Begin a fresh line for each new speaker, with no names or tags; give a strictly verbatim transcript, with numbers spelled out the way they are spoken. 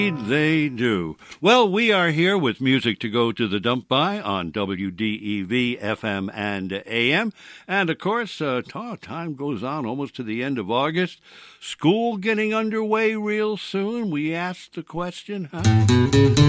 They do. Well, we are here with music to go to the dump by on W D E V F M and A M. And, of course, uh, time goes on almost to the end of August. School getting underway real soon. We asked the question, huh?